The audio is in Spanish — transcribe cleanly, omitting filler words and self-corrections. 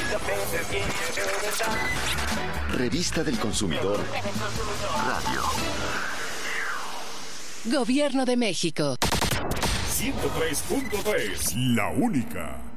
Revista del Consumidor Radio. Gobierno de México. 103.3, la única.